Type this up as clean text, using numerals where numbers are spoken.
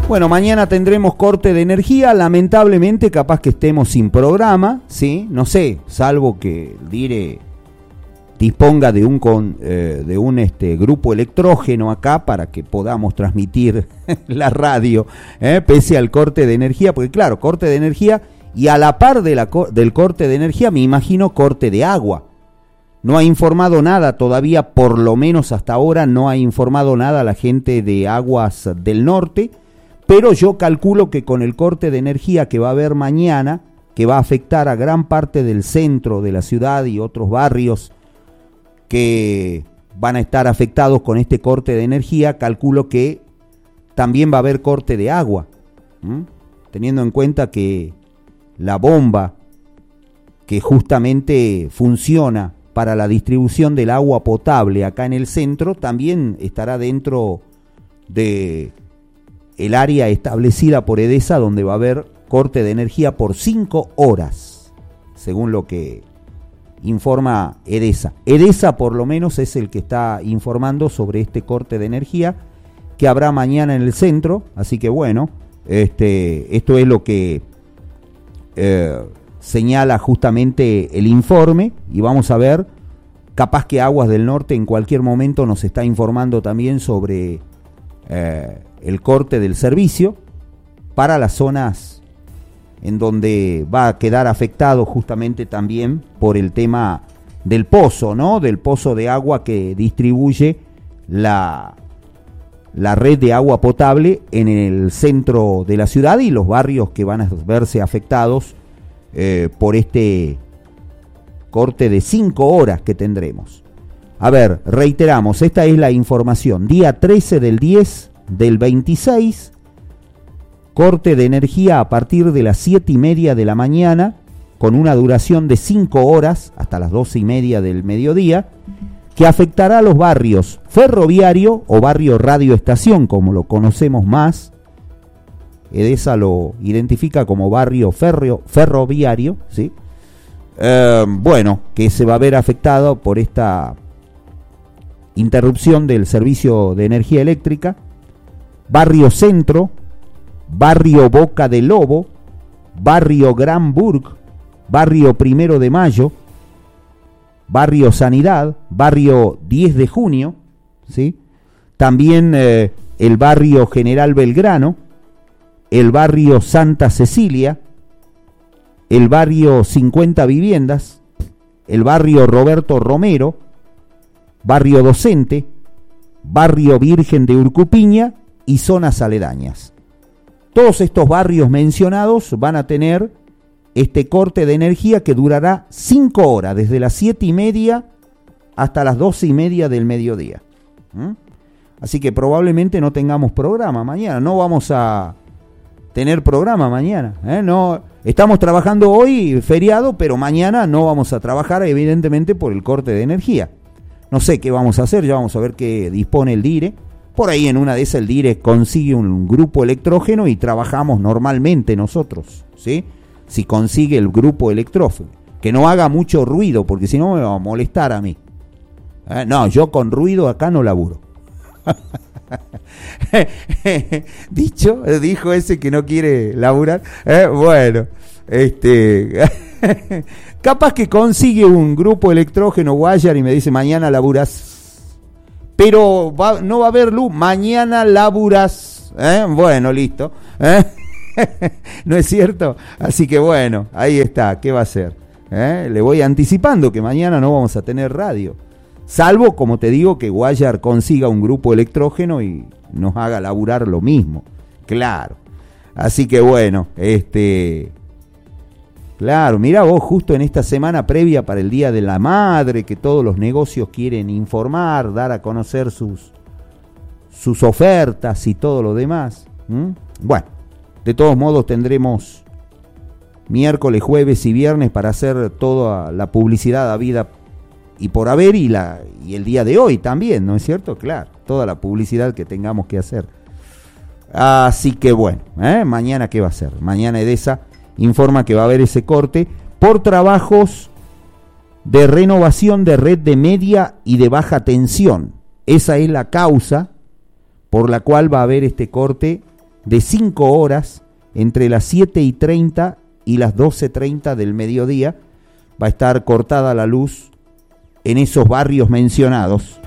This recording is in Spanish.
Bueno, mañana tendremos corte de energía, lamentablemente capaz que estemos sin programa, ¿sí? No sé, salvo que el DIRE disponga de un grupo electrógeno acá para que podamos transmitir la radio, pese al corte de energía, porque claro, corte de energía y a la par del corte de energía me imagino corte de agua. No ha informado nada todavía, por lo menos hasta ahora no ha informado nada la gente de Aguas del Norte, pero yo calculo que con el corte de energía que va a haber mañana, que va a afectar a gran parte del centro de la ciudad y otros barrios que van a estar afectados con este corte de energía, calculo que también va a haber corte de agua, teniendo en cuenta que la bomba que justamente funciona para la distribución del agua potable acá en el centro también estará dentro de el área establecida por Edesa, donde va a haber corte de energía por 5 horas, según lo que informa Edesa. Edesa por lo menos es el que está informando sobre este corte de energía que habrá mañana en el centro, así que bueno, esto es lo que señala justamente el informe, y vamos a ver, capaz que Aguas del Norte en cualquier momento nos está informando también sobre el corte del servicio para las zonas en donde va a quedar afectado justamente también por el tema del pozo, ¿no? Del pozo de agua que distribuye la red de agua potable en el centro de la ciudad y los barrios que van a verse afectados por este corte de 5 horas que tendremos. A ver, reiteramos, esta es la información. Día 13 del 10 del 26, corte de energía a partir de las 7:30 de la mañana, con una duración de 5 horas hasta las 12:30 del mediodía, que afectará a los barrios Ferroviario o barrio Radio Estación, como lo conocemos más. Edesa lo identifica como barrio ferroviario, ¿sí? Bueno, que se va a ver afectado por esta interrupción del servicio de energía eléctrica. Barrio Centro, barrio Boca de Lobo, barrio Granburg, barrio Primero de Mayo, barrio Sanidad, barrio 10 de Junio, ¿sí? También el barrio General Belgrano, el barrio Santa Cecilia, el barrio 50 Viviendas, el barrio Roberto Romero, barrio Docente, barrio Virgen de Urcupiña y zonas aledañas. Todos estos barrios mencionados van a tener este corte de energía que durará 5 horas, desde las 7:30 hasta las 12:30 del mediodía. Así que probablemente no tengamos programa mañana, no vamos a tener programa mañana, no, estamos trabajando hoy feriado, pero mañana no vamos a trabajar, evidentemente por el corte de energía. No sé qué vamos a hacer, ya vamos a ver qué dispone el DIRE. Por ahí en una de esas el DIRE consigue un grupo electrógeno y trabajamos normalmente nosotros, ¿sí? Si consigue el grupo electrógeno, que no haga mucho ruido, porque si no me va a molestar a mí. No, yo con ruido acá no laburo. Dijo ese que no quiere laburar. Bueno, capaz que consigue un grupo electrógeno Guayar y me dice mañana laburas. Pero no va a haber luz, mañana laburas. Bueno, listo. ¿No es cierto? Así que bueno, ahí está, ¿qué va a hacer? Le voy anticipando que mañana no vamos a tener radio. Salvo, como te digo, que Guayar consiga un grupo electrógeno y nos haga laburar lo mismo. Claro. Así que bueno, claro, mira vos, justo en esta semana previa para el Día de la Madre, que todos los negocios quieren informar, dar a conocer sus ofertas y todo lo demás. Bueno, de todos modos tendremos miércoles, jueves y viernes para hacer toda la publicidad habida y por haber y el día de hoy también, ¿no es cierto? Claro, toda la publicidad que tengamos que hacer. Así que bueno, mañana ¿qué va a ser? Mañana Edesa informa que va a haber ese corte por trabajos de renovación de red de media y de baja tensión. Esa es la causa por la cual va a haber este corte de 5 horas entre las 7:30 y las 12:30 del mediodía. Va a estar cortada la luz en esos barrios mencionados.